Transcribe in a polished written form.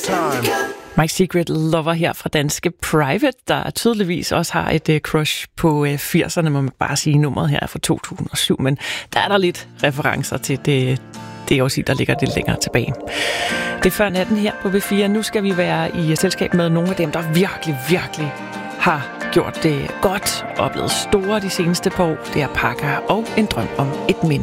My Secret Lover her fra danske Private, der tydeligvis også har et crush på 80'erne, må man bare sige. Nummeret her er fra 2007, men der er der lidt referencer til det også, der ligger lidt længere tilbage. Det er før natten her på B4. Nu skal vi være i selskab med nogle af dem, der virkelig, virkelig har gjort det godt og blevet store de seneste par år. Det er Pakker og En drøm om et minde.